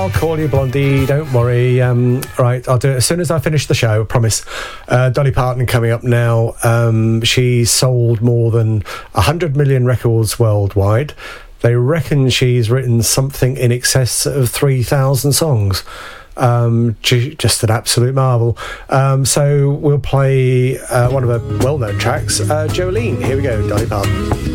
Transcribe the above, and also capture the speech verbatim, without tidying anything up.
I'll call you Blondie, don't worry. Um, right, I'll do it as soon as I finish the show, I promise. Uh, Dolly Parton coming up now. Um, she's sold more than one hundred million records worldwide. They reckon she's written something in excess of three thousand songs. Um, just an absolute marvel. Um, so we'll play uh, one of her well-known tracks, uh, Jolene. Here we go, Dolly Parton.